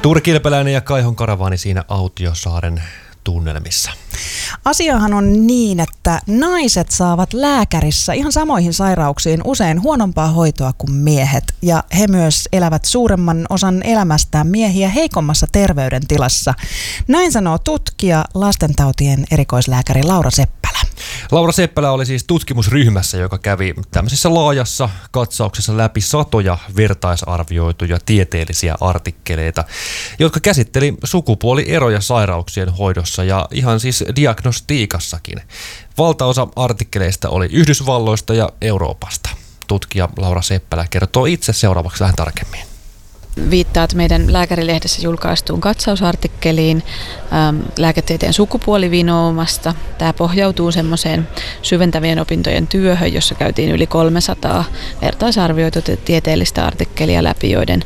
Tuuri Kilpeläinen ja Kaihon karavaani siinä Autiosaaren tunnelmissa. Asiahan on niin, että naiset saavat lääkärissä ihan samoihin sairauksiin usein huonompaa hoitoa kuin miehet. Ja he myös elävät suuremman osan elämästään miehiä heikommassa terveydentilassa. Näin sanoo tutkija, lastentautien erikoislääkäri Laura Seppälä. Laura Seppälä oli siis tutkimusryhmässä, joka kävi tämmöisessä laajassa katsauksessa läpi satoja vertaisarvioituja tieteellisiä artikkeleita, jotka käsitteli sukupuolieroja sairauksien hoidossa ja ihan siis diagnostiikassakin. Valtaosa artikkeleista oli Yhdysvalloista ja Euroopasta. Tutkija Laura Seppälä kertoo itse seuraavaksi vähän tarkemmin. Viittaat meidän lääkärilehdessä julkaistuun katsausartikkeliin lääketieteen sukupuolivinoumasta. Tämä pohjautuu semmoiseen syventävien opintojen työhön, jossa käytiin yli 300 vertaisarvioitua tieteellistä artikkelia läpi, joiden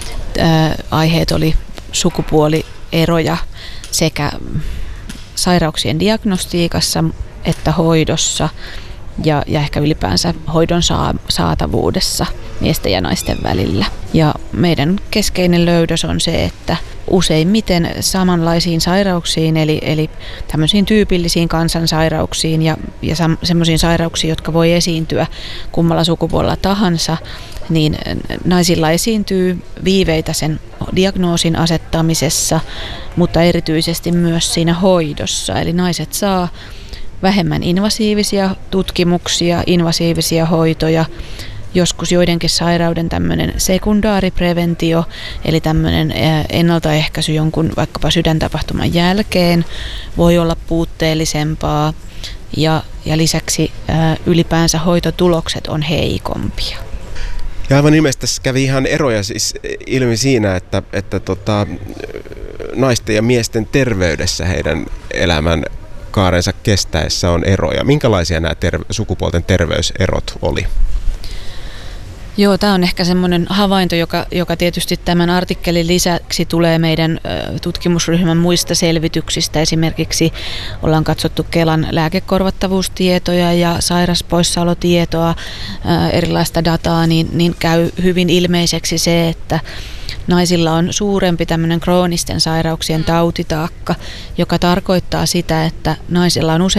aiheet oli sukupuolieroja sekä sairauksien diagnostiikassa että hoidossa ja ehkä ylipäänsä hoidon saatavuudessa miesten ja naisten välillä. Ja meidän keskeinen löydös on se, että useimmiten samanlaisiin sairauksiin, eli tämmöisiin tyypillisiin kansansairauksiin ja semmoisiin sairauksiin, jotka voi esiintyä kummalla sukupuolella tahansa, niin naisilla esiintyy viiveitä sen diagnoosin asettamisessa, mutta erityisesti myös siinä hoidossa. Eli naiset saa vähemmän invasiivisia tutkimuksia, invasiivisia hoitoja, joskus joidenkin sairauden tämmöinen sekundaaripreventio, eli tämmöinen ennaltaehkäisy jonkun vaikkapa sydäntapahtuman jälkeen voi olla puutteellisempaa ja lisäksi ylipäänsä hoitotulokset on heikompia. Ja aivan ilmeisesti tässä kävi ihan eroja siis ilmi siinä, että naisten ja miesten terveydessä heidän elämän kaarensa kestäessä on eroja. Minkälaisia nämä sukupuolten terveyserot oli? Joo, tämä on ehkä semmoinen havainto, joka tietysti tämän artikkelin lisäksi tulee meidän tutkimusryhmän muista selvityksistä. Esimerkiksi ollaan katsottu Kelan lääkekorvattavuustietoja ja sairaspoissaolotietoa, erilaista dataa, niin käy hyvin ilmeiseksi se, että naisilla on suurempi tämmöinen kroonisten sairauksien tautitaakka, joka tarkoittaa sitä, että naisilla on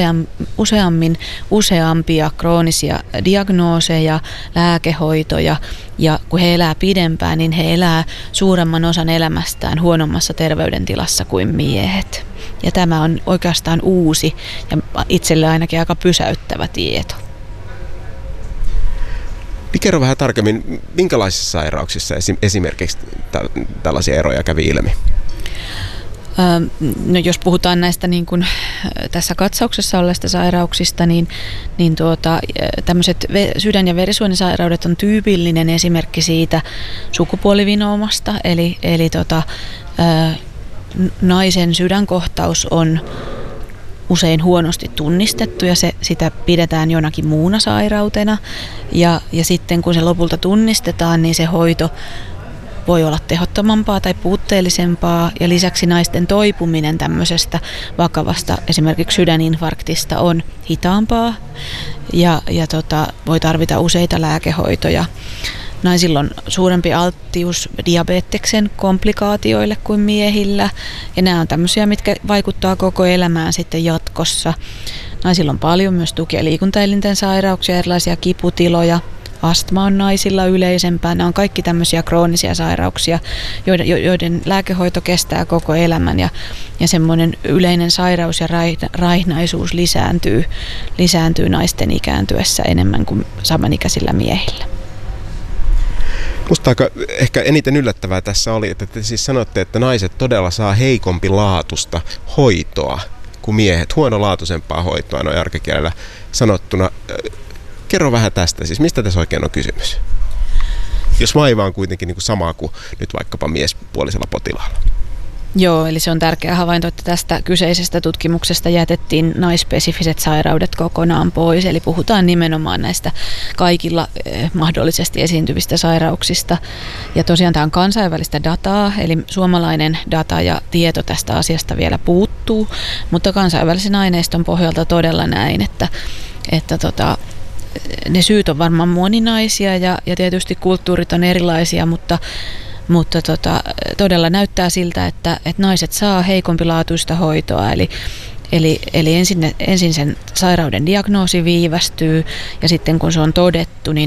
useampia kroonisia diagnooseja, lääkehoitoja ja kun he elää pidempään, niin he elää suuremman osan elämästään huonommassa terveydentilassa kuin miehet. Ja tämä on oikeastaan uusi ja itselle ainakin aika pysäyttävä tieto. Kerro vähän tarkemmin, minkälaisissa sairauksissa esimerkiksi tällaisia eroja kävi ilmi? No jos puhutaan näistä niin kuin tässä katsauksessa olleista sairauksista, niin tämmöiset sydän- ja verisuonisairaudet on tyypillinen esimerkki siitä sukupuolivinoumasta, eli naisen sydänkohtaus on usein huonosti tunnistettu ja sitä pidetään jonakin muuna sairautena. Ja sitten kun se lopulta tunnistetaan, niin se hoito voi olla tehottomampaa tai puutteellisempaa. Ja lisäksi naisten toipuminen tämmöisestä vakavasta esimerkiksi sydäninfarktista on hitaampaa ja voi tarvita useita lääkehoitoja. Naisilla on suurempi alttius diabeteksen komplikaatioille kuin miehillä, ja nämä on tämmöisiä, mitkä vaikuttaa koko elämään sitten jatkossa. Naisilla on paljon myös tuki- ja liikuntaelinten sairauksia, erilaisia kiputiloja. Astma on naisilla yleisempää. Nämä on kaikki tämmöisiä kroonisia sairauksia, joiden lääkehoito kestää koko elämän, ja semmoinen yleinen sairaus ja raihnaisuus lisääntyy naisten ikääntyessä enemmän kuin samanikäisillä miehillä. Musta ehkä eniten yllättävää tässä oli, että te siis sanotte, että naiset todella saa heikompi laatusta hoitoa kuin miehet, huonolaatuisempaa hoitoa noin arkikielellä sanottuna. Kerro vähän tästä, siis mistä tässä oikein on kysymys? Jos vaiva on kuitenkin niin kuin sama kuin nyt vaikkapa miespuolisella potilaalla. Joo, eli se on tärkeä havainto, että tästä kyseisestä tutkimuksesta jätettiin naisspesifiset sairaudet kokonaan pois. Eli puhutaan nimenomaan näistä kaikilla mahdollisesti esiintyvistä sairauksista. Ja tosiaan tämä on kansainvälistä dataa, eli suomalainen data ja tieto tästä asiasta vielä puuttuu. Mutta kansainvälisen aineiston pohjalta todella näin, että ne syyt on varmaan moninaisia ja tietysti kulttuurit on erilaisia, mutta mutta todella näyttää siltä, että naiset saa heikompilaatuista hoitoa, eli ensin sen sairauden diagnoosi viivästyy ja sitten kun se on todettu, niin